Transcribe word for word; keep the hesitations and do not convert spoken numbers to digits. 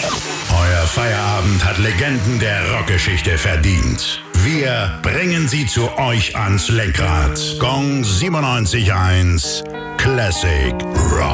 Euer Feierabend hat Legenden der Rockgeschichte verdient. Wir bringen sie zu euch ans Lenkrad. Gong siebenundneunzig Komma eins Classic Rock.